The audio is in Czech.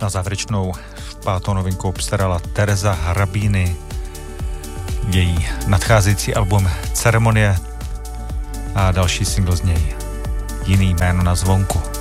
Na závěrečnou pátou novinku obstarala Tereza Hrabíny. Její nadcházející album Ceremonie a další single z něj Jiný jméno na zvonku.